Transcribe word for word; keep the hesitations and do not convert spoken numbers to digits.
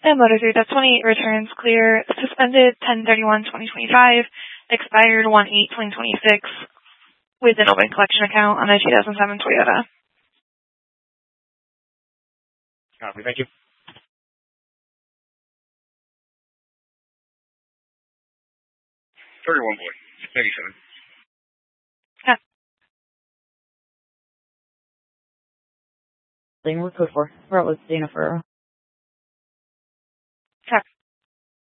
And Motor three twenty-eight returns clear, suspended ten thirty-one twenty twenty-five, expired one eight twenty twenty-six, with an open collection account on a two thousand seven Toyota. Copy, thank you. thirty-one boy, ninety-seven. Yeah. We're code four. We're out with Dana Ferrero.